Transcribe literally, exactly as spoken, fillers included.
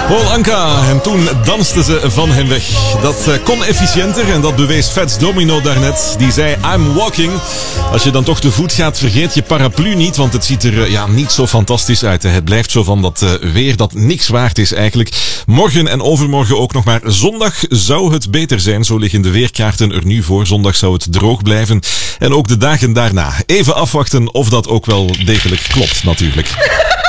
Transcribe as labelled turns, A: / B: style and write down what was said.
A: Paul Anka. En toen dansten ze van hem weg. Dat uh, kon efficiënter en dat bewees Fats Domino daarnet. Die zei, I'm walking. Als je dan toch te voet gaat, vergeet je paraplu niet, want het ziet er uh, ja, niet zo fantastisch uit. Hè. Het blijft zo van dat uh, weer dat niks waard is eigenlijk. Morgen en overmorgen ook nog, maar zondag zou het beter zijn. Zo liggen de weerkaarten er nu voor. Zondag zou het droog blijven. En ook de dagen daarna. Even afwachten of dat ook wel degelijk klopt natuurlijk.